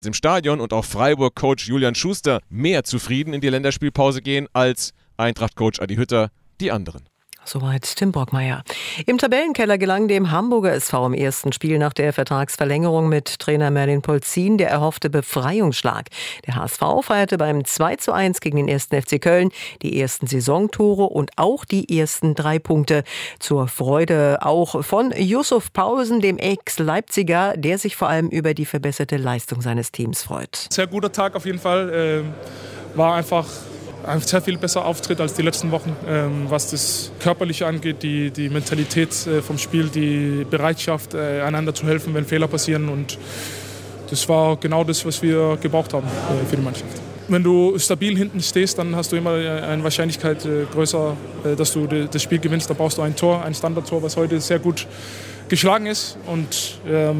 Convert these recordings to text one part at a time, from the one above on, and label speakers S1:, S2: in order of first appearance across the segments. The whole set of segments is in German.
S1: Im Stadion und auch Freiburg-Coach Julian Schuster mehr zufrieden in die Länderspielpause gehen als Eintracht-Coach Adi Hütter die anderen.
S2: Soweit Tim Brockmeier. Im Tabellenkeller gelang dem Hamburger SV im ersten Spiel nach der Vertragsverlängerung mit Trainer Merlin Polzin der erhoffte Befreiungsschlag. Der HSV feierte beim 2:1 gegen den 1. FC Köln die ersten Saisontore und auch die ersten 3 Punkte. Zur Freude auch von Yusuf Paulsen, dem Ex-Leipziger, der sich vor allem über die verbesserte Leistung seines Teams freut.
S3: Sehr guter Tag auf jeden Fall. War einfach ein sehr viel besser Auftritt als die letzten Wochen, was das Körperliche angeht, die Mentalität vom Spiel, die Bereitschaft, einander zu helfen, wenn Fehler passieren. Und das war genau das, was wir gebraucht haben für die Mannschaft. Wenn du stabil hinten stehst, dann hast du immer eine Wahrscheinlichkeit größer, dass du das Spiel gewinnst. Da brauchst du ein Tor, ein Standardtor, was heute sehr gut geschlagen ist. Und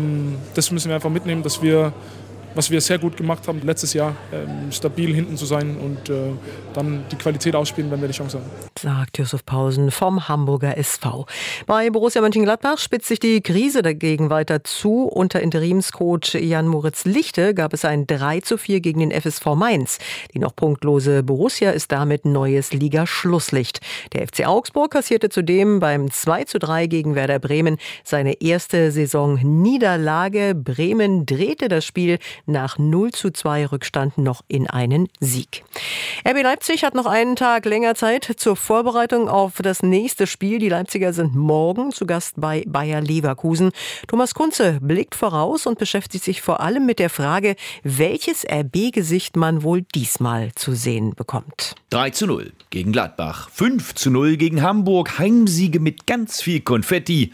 S3: das müssen wir einfach mitnehmen, dass wir, was wir sehr gut gemacht haben letztes Jahr, stabil hinten zu sein und dann die Qualität ausspielen, wenn wir die Chance haben.
S2: Sagt Yusuf Paulsen vom Hamburger SV. Bei Borussia Mönchengladbach spitzt sich die Krise dagegen weiter zu. Unter Interimscoach Jan-Moritz Lichte gab es ein 3:4 gegen den FSV Mainz. Die noch punktlose Borussia ist damit neues Liga-Schlusslicht. Der FC Augsburg kassierte zudem beim 2:3 gegen Werder Bremen seine erste Saison-Niederlage. Bremen drehte das Spiel nach 0:2 Rückstand noch in einen Sieg. RB Leipzig hat noch einen Tag länger Zeit zur Vorbereitung auf das nächste Spiel. Die Leipziger sind morgen zu Gast bei Bayer Leverkusen. Thomas Kunze blickt voraus und beschäftigt sich vor allem mit der Frage, welches RB-Gesicht man wohl diesmal zu sehen bekommt.
S4: 3:0 gegen Gladbach, 5:0 gegen Hamburg, Heimsiege mit ganz viel Konfetti,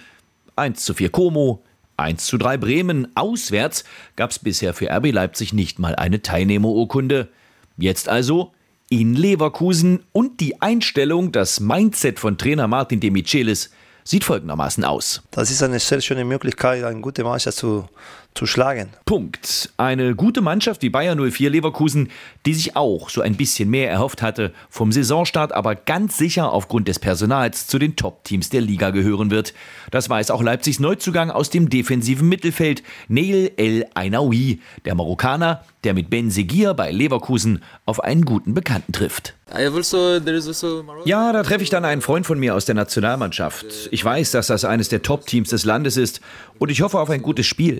S4: 1:4 Como, 1:3 Bremen. Auswärts gab es bisher für RB Leipzig nicht mal eine Teilnehmerurkunde. Jetzt also in Leverkusen und die Einstellung, das Mindset von Trainer Martin de Michelis sieht folgendermaßen aus.
S5: Das ist eine sehr schöne Möglichkeit, eine gute Mannschaft zu schlagen.
S4: Punkt. Eine gute Mannschaft wie Bayer 04 Leverkusen, die sich auch so ein bisschen mehr erhofft hatte vom Saisonstart, aber ganz sicher aufgrund des Personals zu den Top-Teams der Liga gehören wird. Das weiß auch Leipzigs Neuzugang aus dem defensiven Mittelfeld, Neil El Ainaoui, der Marokkaner, der mit Ben Seguir bei Leverkusen auf einen guten Bekannten trifft. Ja, da treffe ich dann einen Freund von mir aus der Nationalmannschaft. Ich weiß, dass das eines der Top-Teams des Landes ist und ich hoffe auf ein gutes Spiel.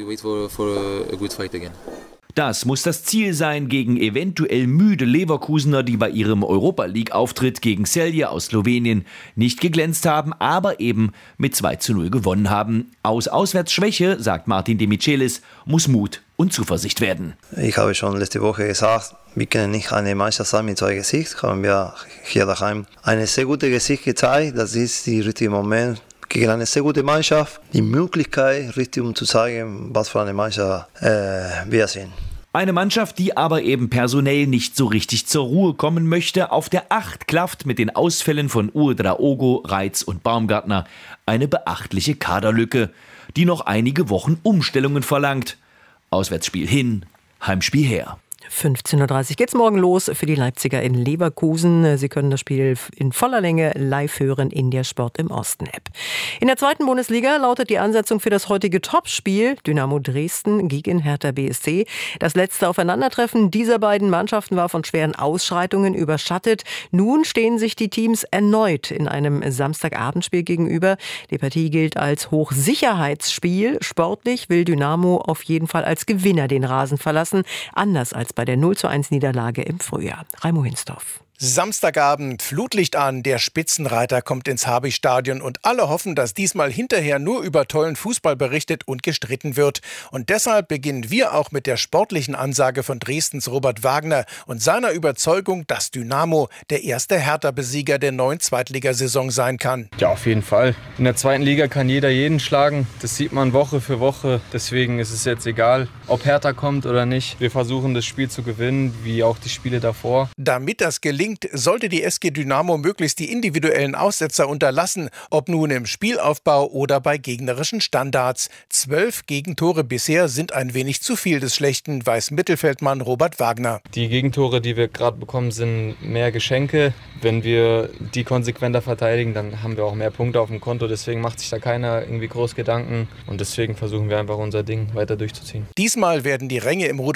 S4: Das muss das Ziel sein gegen eventuell müde Leverkusener, die bei ihrem Europa-League-Auftritt gegen Celje aus Slowenien nicht geglänzt haben, aber eben mit 2:0 gewonnen haben. Aus Auswärtsschwäche, sagt Martin de Michelis, muss Mut und Zuversicht werden.
S5: Ich habe schon letzte Woche gesagt, wir können nicht eine Mannschaft sein mit 2 Gesichtern. Haben wir hier daheim eine sehr gute Gesicht gezeigt. Das ist der richtige Moment gegen eine sehr gute Mannschaft. Die Möglichkeit, richtig um zu zeigen, was für eine Mannschaft wir sind.
S4: Eine Mannschaft, die aber eben personell nicht so richtig zur Ruhe kommen möchte. Auf der 8 klafft mit den Ausfällen von Uedraogo, Reitz und Baumgartner eine beachtliche Kaderlücke, die noch einige Wochen Umstellungen verlangt. Auswärtsspiel hin, Heimspiel her.
S2: 15:30 Uhr geht's morgen los für die Leipziger in Leverkusen. Sie können das Spiel in voller Länge live hören in der Sport im Osten App. In der 2. Bundesliga lautet die Ansetzung für das heutige Topspiel Dynamo Dresden gegen Hertha BSC. Das letzte Aufeinandertreffen dieser beiden Mannschaften war von schweren Ausschreitungen überschattet. Nun stehen sich die Teams erneut in einem Samstagabendspiel gegenüber. Die Partie gilt als Hochsicherheitsspiel. Sportlich will Dynamo auf jeden Fall als Gewinner den Rasen verlassen, anders als bei der 0:1 Niederlage im Frühjahr. Raimo Hinsdorf.
S6: Samstagabend, Flutlicht an, der Spitzenreiter kommt ins Habichtstadion und alle hoffen, dass diesmal hinterher nur über tollen Fußball berichtet und gestritten wird. Und deshalb beginnen wir auch mit der sportlichen Ansage von Dresdens Robert Wagner und seiner Überzeugung, dass Dynamo der erste Hertha-Besieger der neuen Zweitligasaison sein kann.
S7: Ja, auf jeden Fall. In der 2. Liga kann jeder jeden schlagen. Das sieht man Woche für Woche. Deswegen ist es jetzt egal, ob Hertha kommt oder nicht. Wir versuchen, das Spiel zu gewinnen, wie auch die Spiele davor.
S6: Damit das gelingt, sollte die SG Dynamo möglichst die individuellen Aussetzer unterlassen, ob nun im Spielaufbau oder bei gegnerischen Standards. 12 Gegentore bisher sind ein wenig zu viel des Schlechten, weiß Mittelfeldmann Robert Wagner.
S7: Die Gegentore, die wir gerade bekommen, sind mehr Geschenke. Wenn wir die konsequenter verteidigen, dann haben wir auch mehr Punkte auf dem Konto. Deswegen macht sich da keiner irgendwie groß Gedanken. Und deswegen versuchen wir einfach unser Ding weiter durchzuziehen.
S6: Diesmal werden die Ränge im